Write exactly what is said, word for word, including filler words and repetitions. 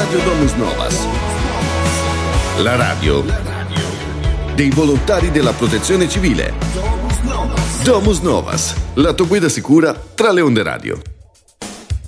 Radio Domus Novas. La radio dei volontari della Protezione Civile. Domus Novas, la tua guida sicura tra le onde radio.